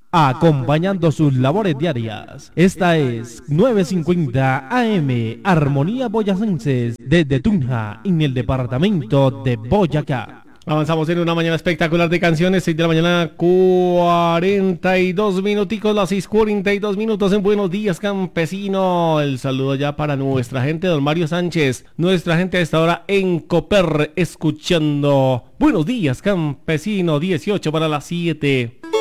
acompañando sus labores diarias. Esta es 950 AM, Armonía Boyacenses, desde Tunja, en el departamento de Boyacá. Avanzamos en una mañana espectacular de canciones, 6 de la mañana, 42 minuticos, las 6:42 minutos en Buenos Días, campesino. El saludo ya para nuestra gente, don Mario Sánchez, nuestra gente a esta hora en Coper, escuchando Buenos Días, campesino, 18 para las 7.